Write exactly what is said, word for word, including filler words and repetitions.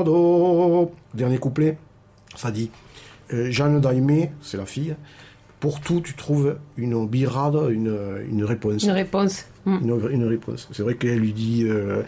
birado. Dernier couplet, ça dit euh, Jeanne d'Aimé, c'est la fille. Pour tout, tu trouves une birade, une, une réponse. Une réponse. Une, une réponse. C'est vrai qu'elle lui dit euh,